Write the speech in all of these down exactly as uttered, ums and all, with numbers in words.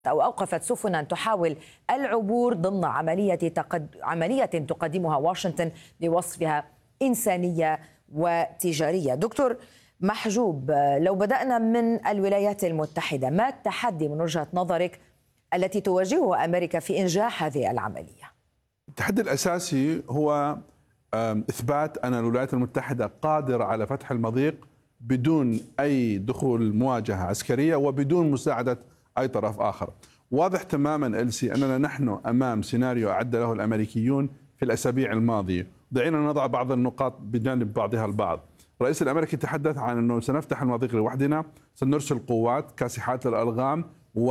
أو أوقفت سفنا تحاول العبور ضمن عملية تقد... عملية تقدمها واشنطن بوصفها إنسانية وتجارية. دكتور محجوب، لو بدأنا من الولايات المتحدة، ما التحدي من وجهة نظرك التي تواجهها أمريكا في إنجاح هذه العملية؟ التحدي الأساسي هو إثبات أن الولايات المتحدة قادرة على فتح المضيق بدون أي دخول مواجهة عسكرية وبدون مساعدة أي طرف آخر. واضح تماما إلسي أننا نحن أمام سيناريو أعد له الأمريكيون في الأسابيع الماضية. دعينا نضع بعض النقاط بجانب بعضها البعض. الرئيس الأمريكي تحدث عن أنه سنفتح المضيق لوحدنا، سنرسل قوات كاسحات للألغام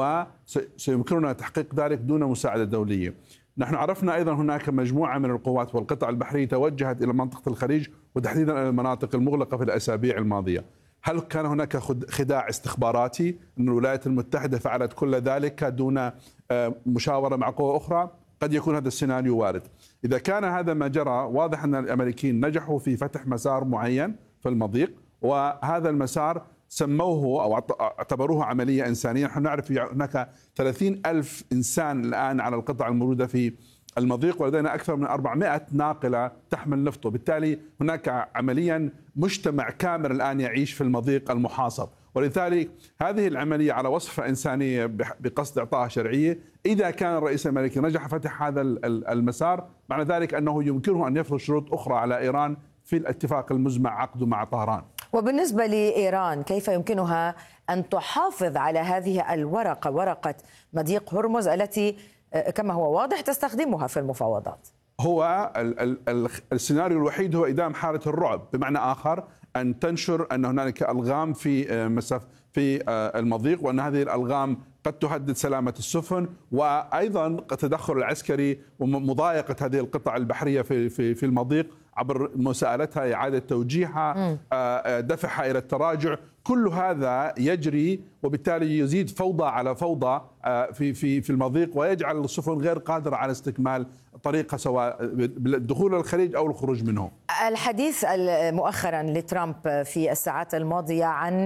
وسيمكننا تحقيق ذلك دون مساعدة دولية. نحن عرفنا أيضا هناك مجموعة من القوات والقطع البحرية توجهت إلى منطقة الخليج وتحديدا إلى المناطق المغلقة في الأسابيع الماضية. هل كان هناك خداع استخباراتي أن الولايات المتحدة فعلت كل ذلك دون مشاورة مع قوى أخرى؟ قد يكون هذا السيناريو وارد. إذا كان هذا ما جرى، واضح أن الأمريكيين نجحوا في فتح مسار معين في المضيق، وهذا المسار سموه أو اعتبروه عملية إنسانية. نحن نعرف هناك ثلاثين ألف إنسان الآن على القطع الموجودة في المضيق، ولدينا أكثر من أربعمائة ناقلة تحمل نفط، وبالتالي هناك عمليا مجتمع كامل الآن يعيش في المضيق المحاصر. ولذلك هذه العملية على وصفها إنسانية بقصد إعطائها شرعية. إذا كان الرئيس الأمريكي نجح فتح هذا المسار، معنى ذلك أنه يمكنه أن يفرض شروط أخرى على إيران في الاتفاق المزمع عقده مع طهران. وبالنسبة لإيران، كيف يمكنها أن تحافظ على هذه الورقة، ورقة مضيق هرمز التي كما هو واضح تستخدمها في المفاوضات؟ هو السيناريو الوحيد هو إدام حالة الرعب، بمعنى آخر أن تنشر أن هنالك ألغام في مسافة في المضيق، وأن هذه الألغام قد تهدد سلامة السفن، وأيضا التدخل العسكري ومضايقة هذه القطع البحرية في في في المضيق عبر مساءلتها، إعادة توجيهها، دفعها إلى التراجع. كل هذا يجري، وبالتالي يزيد فوضى على فوضى في في في المضيق، ويجعل السفن غير قادرة على استكمال طريقها سواء بالدخول الخليج أو الخروج منه. الحديث مؤخرا لترامب في الساعات الماضية عن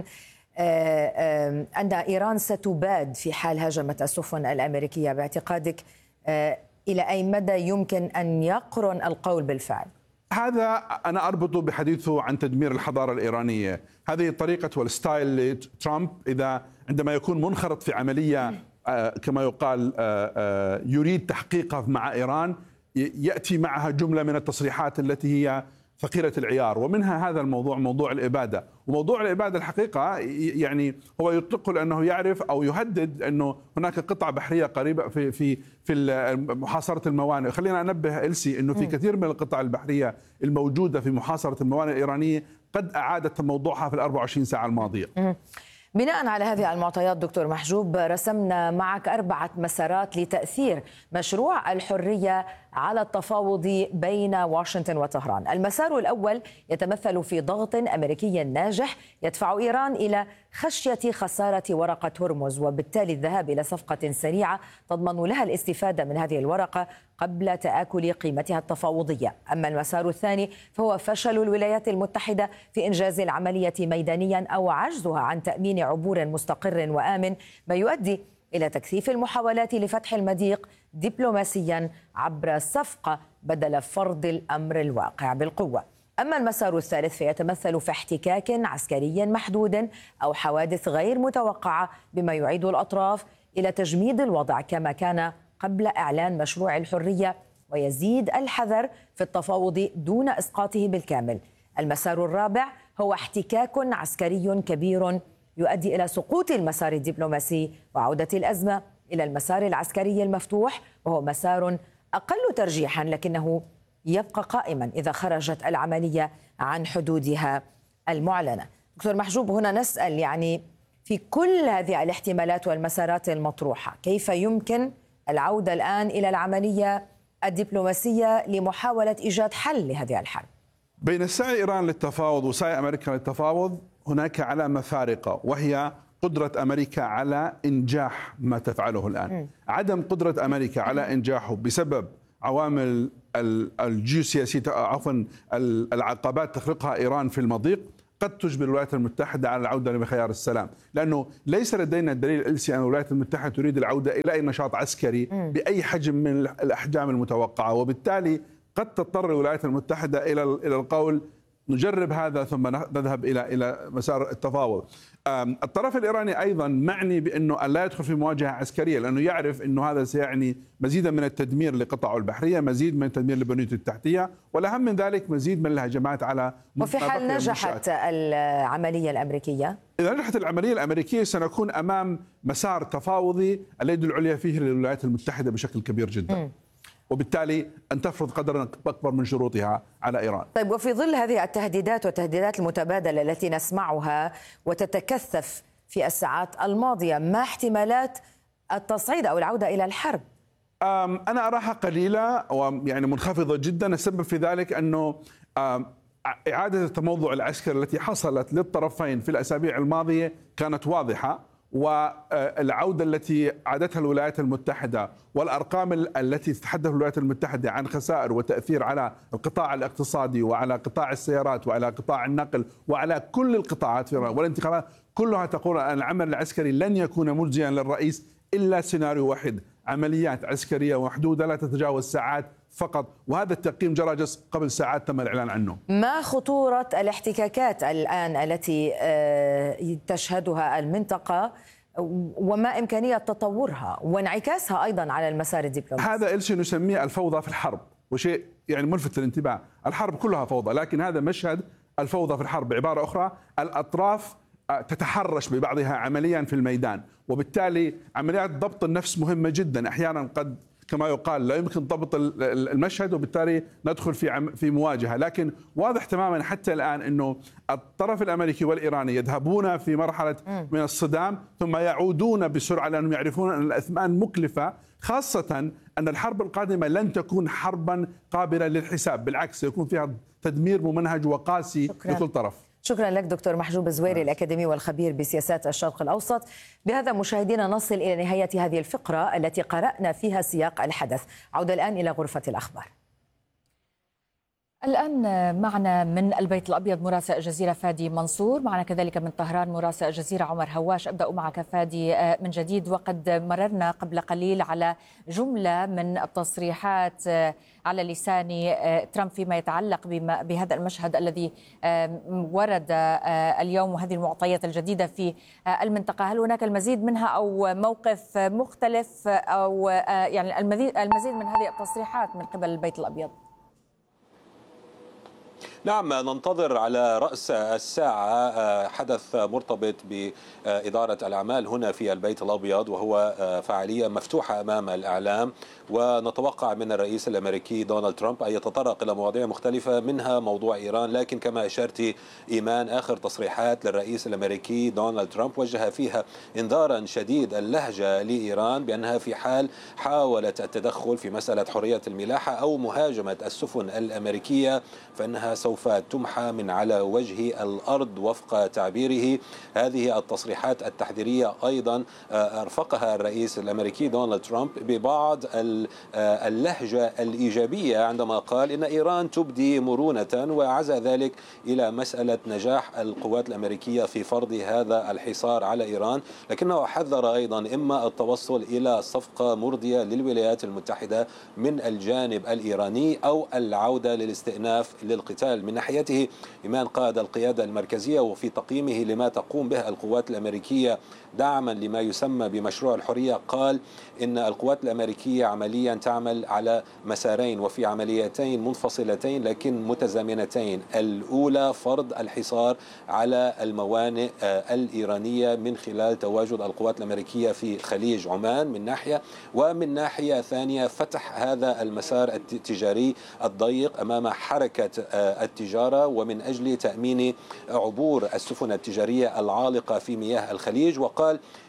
أن إيران ستباد في حال هاجمت السفن الأمريكية، باعتقادك إلى أي مدى يمكن أن يقرن القول بالفعل؟ هذا أنا أربطه بحديثه عن تدمير الحضارة الإيرانية. هذه طريقة والستايل لترامب، إذا عندما يكون منخرط في عملية كما يقال يريد تحقيقها مع إيران، يأتي معها جملة من التصريحات التي هي ثقيلة العيار، ومنها هذا الموضوع، موضوع الإبادة. وموضوع الإبادة الحقيقة يعني هو يطلق لأنه يعرف أو يهدد أنه هناك قطعة بحرية قريبة في في في محاصرة الموانئ. خلينا أنبه إلسي أنه في كثير من القطع البحرية الموجودة في محاصرة الموانئ الإيرانية قد أعادت موضوعها في الأربع وعشرين ساعة الماضية. بناء على هذه المعطيات دكتور محجوب، رسمنا معك أربعة مسارات لتأثير مشروع الحرية على التفاوض بين واشنطن وطهران. المسار الأول يتمثل في ضغط أمريكي ناجح يدفع إيران إلى خشية خسارة ورقة هرمز، وبالتالي الذهاب إلى صفقة سريعة تضمن لها الاستفادة من هذه الورقة قبل تآكل قيمتها التفاوضية. أما المسار الثاني فهو فشل الولايات المتحدة في إنجاز العملية ميدانيا أو عجزها عن تأمين عبور مستقر وآمن، ما يؤدي إلى تكثيف المحاولات لفتح المضيق دبلوماسيا عبر الصفقة بدل فرض الأمر الواقع بالقوة. أما المسار الثالث فيتمثل في احتكاك عسكري محدود أو حوادث غير متوقعة، بما يعيد الأطراف إلى تجميد الوضع كما كان قبل إعلان مشروع الحرية، ويزيد الحذر في التفاوض دون إسقاطه بالكامل. المسار الرابع هو احتكاك عسكري كبير يؤدي إلى سقوط المسار الدبلوماسي وعودة الأزمة إلى المسار العسكري المفتوح، وهو مسار أقل ترجيحا لكنه يبقى قائما إذا خرجت العملية عن حدودها المعلنة. دكتور محجوب، هنا نسأل يعني في كل هذه الاحتمالات والمسارات المطروحة، كيف يمكن العودة الآن إلى العملية الدبلوماسية لمحاولة إيجاد حل لهذه الحرب؟ بين سعي إيران للتفاوض وسعي أمريكا للتفاوض هناك علامة فارقة، وهي قدرة أمريكا على إنجاح ما تفعله الآن. م. عدم قدرة أمريكا على إنجاحه بسبب عوامل الجيوسياسية، عفوا العقبات تخلقها إيران في المضيق، قد تجبر الولايات المتحدة على العودة لمخيار السلام، لأنه ليس لدينا الدليل الإلسي أن الولايات المتحدة تريد العودة إلى أي نشاط عسكري بأي حجم من الأحجام المتوقعة، وبالتالي قد تضطر الولايات المتحدة إلى إلى القول نجرب هذا ثم نذهب إلى إلى مسار التفاوض. الطرف الإيراني أيضا معني بأنه لا يدخل في مواجهة عسكرية، لأنه يعرف أنه هذا سيعني مزيدا من التدمير لقطعه البحرية، مزيد من التدمير لبنيته التحتية، والأهم من ذلك مزيد من الهجمات على. وفي حال نجحت العملية الأمريكية، إذا نجحت العملية الأمريكية سنكون أمام مسار تفاوضي اليد العليا فيه للولايات المتحدة بشكل كبير جدا. م. وبالتالي أن تفرض قدرا أكبر من شروطها على إيران. طيب، وفي ظل هذه التهديدات والتهديدات المتبادلة التي نسمعها وتتكثف في الساعات الماضية، ما احتمالات التصعيد أو العودة إلى الحرب؟ أنا أراها قليلة ويعني منخفضة جدا. السبب في ذلك أنه إعادة التموضع العسكري التي حصلت للطرفين في الأسابيع الماضية كانت واضحة، والعودة التي عادتها الولايات المتحدة والأرقام التي تتحدث الولايات المتحدة عن خسائر وتأثير على القطاع الاقتصادي وعلى قطاع السيارات وعلى قطاع النقل وعلى كل القطاعات في إيران والانتخابات كلها تقول أن العمل العسكري لن يكون مجزيا للرئيس إلا سيناريو واحد: عمليات عسكرية محدودة لا تتجاوز ساعات فقط، وهذا التقييم جرى قبل ساعات تم الإعلان عنه. ما خطورة الاحتكاكات الآن التي تشهدها المنطقة وما إمكانية تطورها وانعكاسها أيضا على المسار الدبلوماسي؟ هذا إلشي نسميه الفوضى في الحرب، وشيء يعني ملفت للانتباه. الحرب كلها فوضى، لكن هذا مشهد الفوضى في الحرب. بعبارة أخرى، الأطراف تتحرش ببعضها عمليا في الميدان، وبالتالي عمليات ضبط النفس مهمة جدا. أحيانا قد كما يقال لا يمكن ضبط المشهد، وبالتالي ندخل في في مواجهة. لكن واضح تماما حتى الآن أنه الطرف الأمريكي والإيراني يذهبون في مرحلة من الصدام ثم يعودون بسرعة، لأنهم يعرفون أن الأثمان مكلفة، خاصة أن الحرب القادمة لن تكون حربا قابلة للحساب، بالعكس سيكون فيها تدمير ممنهج وقاسي لكل طرف. شكرا لك دكتور محجوب الزويري، الأكاديمي والخبير بسياسات الشرق الأوسط. بهذا مشاهدينا نصل إلى نهاية هذه الفقرة التي قرأنا فيها سياق الحدث. عودة الآن إلى غرفة الأخبار. الآن معنا من البيت الأبيض مراسل الجزيرة فادي منصور، معنا كذلك من طهران مراسل الجزيرة عمر هواش. أبدأ معك فادي من جديد، وقد مررنا قبل قليل على جملة من التصريحات على لسان ترامب فيما يتعلق بهذا المشهد الذي ورد اليوم وهذه المعطيات الجديدة في المنطقة. هل هناك المزيد منها أو موقف مختلف أو يعني المزيد من هذه التصريحات من قبل البيت الأبيض؟ نعم، ننتظر على رأس الساعة حدث مرتبط بإدارة الأعمال هنا في البيت الأبيض، وهو فعالية مفتوحة أمام الإعلام، ونتوقع من الرئيس الأمريكي دونالد ترامب أن يتطرق إلى مواضيع مختلفة منها موضوع إيران. لكن كما أشرت إيمان، آخر تصريحات للرئيس الأمريكي دونالد ترامب وجه فيها إنذارا شديد اللهجة لإيران بأنها في حال حاولت التدخل في مسألة حرية الملاحة أو مهاجمة السفن الأمريكية فإنها سوف تمحى من على وجه الأرض وفق تعبيره. هذه التصريحات التحذيرية أيضا أرفقها الرئيس الأمريكي دونالد ترامب ببعض اللهجة الإيجابية عندما قال إن إيران تبدي مرونة، وعزى ذلك إلى مسألة نجاح القوات الأمريكية في فرض هذا الحصار على إيران. لكنه حذر أيضا إما التوصل إلى صفقة مرضية للولايات المتحدة من الجانب الإيراني أو العودة للاستئناف للقتال. من ناحيته إيمان، قاد القيادة المركزية وفي تقييمه لما تقوم به القوات الأمريكية دعما لما يسمى بمشروع الحرية، قال إن القوات الأمريكية عمليا تعمل على مسارين وفي عمليتين منفصلتين لكن متزامنتين. الأولى فرض الحصار على الموانئ الإيرانية من خلال تواجد القوات الأمريكية في خليج عمان من ناحية، ومن ناحية ثانية فتح هذا المسار التجاري الضيق أمام حركة التجارة ومن أجل تأمين عبور السفن التجارية العالقة في مياه الخليج. وقال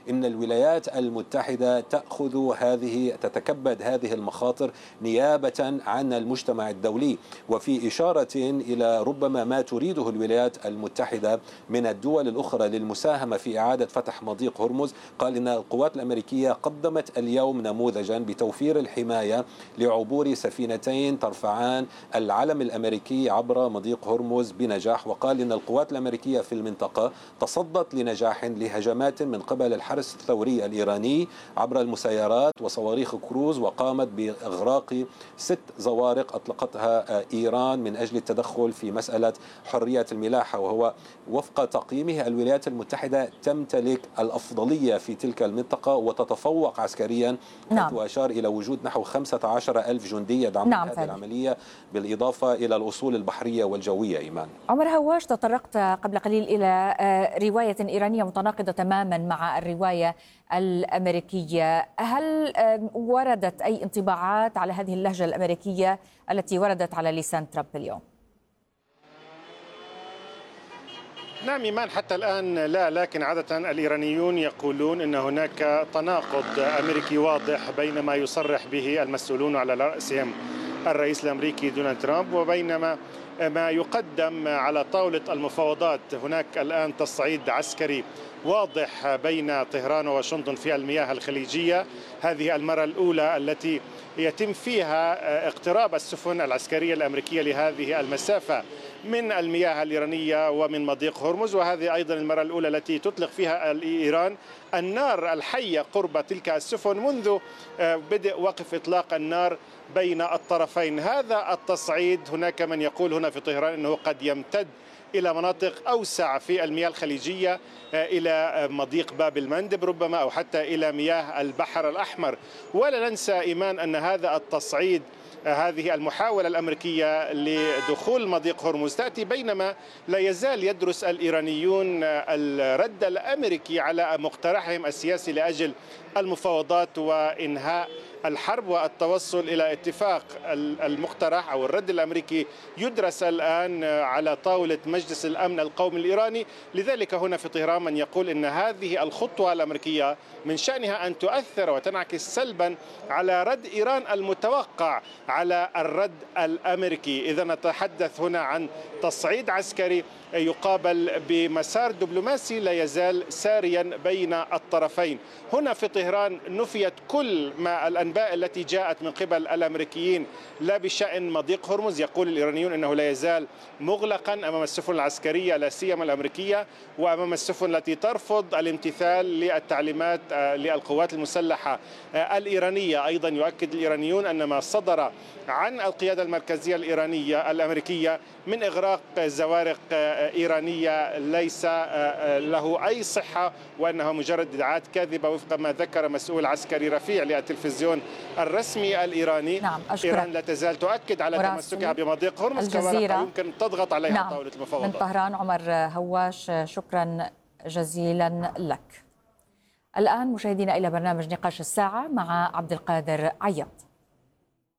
إن الولايات المتحدة تأخذ هذه تتكبد هذه المخاطر نيابة عن المجتمع الدولي، وفي إشارة إلى ربما ما تريده الولايات المتحدة من الدول الأخرى للمساهمة في إعادة فتح مضيق هرمز. قال إن القوات الأمريكية قدمت اليوم نموذجا بتوفير الحماية لعبور سفينتين ترفعان العلم الأمريكي عبر مضيق هرمز بنجاح. وقال إن القوات الأمريكية في المنطقة تصدت لنجاح لهجمات من قبل الحرس الثوري الإيراني عبر المسيرات وصواريخ كروز، وقامت بإغراق ست زوارق أطلقتها إيران من أجل التدخل في مسألة حرية الملاحة. وهو وفق تقييمه الولايات المتحدة تمتلك الأفضلية في تلك المنطقة وتتفوق عسكريا. نعم. وأشار إلى وجود نحو خمسة عشر ألف جندي يدعمون نعم هذه العملية، بالإضافة إلى الأصول البحرية والجوية. إيمان عمر هواش، تطرقت قبل قليل إلى رواية إيرانية متناقضة تماما مع الرواية الأمريكية. هل وردت أي انطباعات على هذه اللهجة الأمريكية التي وردت على لسان ترامب اليوم؟ نعم إيمان، حتى الآن لا، لكن عادة الإيرانيون يقولون أن هناك تناقض أمريكي واضح بين ما يصرح به المسؤولون على رأسهم الرئيس الأمريكي دونالد ترامب وبينما ما يقدم على طاولة المفاوضات. هناك الآن تصعيد عسكري واضح بين طهران وواشنطن في المياه الخليجية، هذه المرة الأولى التي يتم فيها اقتراب السفن العسكرية الأمريكية لهذه المسافة من المياه الإيرانية ومن مضيق هرمز، وهذه أيضا المرة الأولى التي تطلق فيها إيران النار الحية قرب تلك السفن منذ بدء وقف إطلاق النار بين الطرفين. هذا التصعيد هناك من يقول هنا في طهران أنه قد يمتد إلى مناطق أوسع في المياه الخليجية، إلى مضيق باب المندب ربما، أو حتى إلى مياه البحر الأحمر. ولا ننسى إيمان أن هذا التصعيد، هذه المحاولة الأمريكية لدخول مضيق هرمز تأتي بينما لا يزال يدرس الإيرانيون الرد الأمريكي على مقترحهم السياسي لأجل المفاوضات وإنهاء الحرب والتوصل إلى اتفاق. المقترح أو الرد الأمريكي يدرس الآن على طاولة مجلس الأمن القومي الإيراني. لذلك هنا في طهران من يقول إن هذه الخطوة الأمريكية من شأنها أن تؤثر وتنعكس سلبا على رد إيران المتوقع على الرد الأمريكي. إذا نتحدث هنا عن تصعيد عسكري يقابل بمسار دبلوماسي لا يزال ساريا بين الطرفين. هنا في طهران نفيت كل ما الأنباء التي جاءت من قبل الأمريكيين لا بشأن مضيق هرمز. يقول الإيرانيون أنه لا يزال مغلقا أمام السفن العسكرية لا سيما الأمريكية، وأمام السفن التي ترفض الامتثال للتعليمات للقوات المسلحة الإيرانية. أيضا يؤكد الإيرانيون أن ما صدر عن القيادة المركزية الإيرانية الأمريكية من إغراق زوارق إيرانية ليس له أي صحة، وأنها مجرد ادعاءات كاذبة وفق ما ذكر مسؤول عسكري رفيع للتلفزيون الرسمي الإيراني. نعم، إيران لا تزال تؤكد على تمسكها بمضيق هرمز كورقة يمكن تضغط عليها نعم. طاولة المفاوضات. من طهران عمر هواش، شكرا جزيلا لك. الآن مشاهدينا إلى برنامج نقاش الساعة مع عبد القادر عياض.